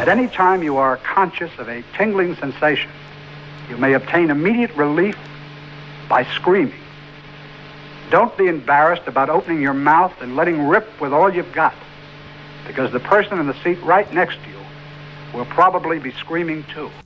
At any time you are conscious of a tingling sensation, you may obtain immediate relief by screaming. Don't be embarrassed about opening your mouth and letting rip with all you've got, because the person in the seat right next to you will probably be screaming too.